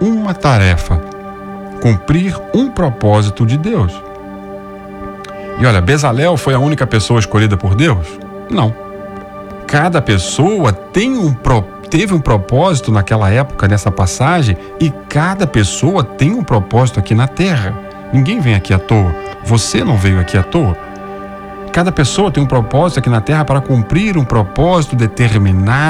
uma tarefa: cumprir um propósito de Deus. E olha, Bezalel foi a única pessoa escolhida por Deus? Não. Cada pessoa teve um propósito naquela época, nessa passagem, e cada pessoa tem um propósito aqui na terra. Ninguém vem aqui à toa. Você não veio aqui à toa. Cada pessoa tem um propósito aqui na terra para cumprir um propósito determinado